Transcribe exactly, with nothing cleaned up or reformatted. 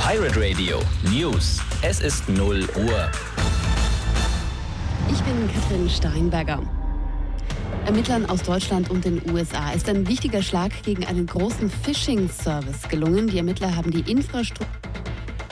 Pirate Radio News. Es ist null Uhr. Ich bin Katrin Steinberger. Ermittlern aus Deutschland und den U S A ist ein wichtiger Schlag gegen einen großen Phishing-Service gelungen. Die Ermittler haben die Infrastruktur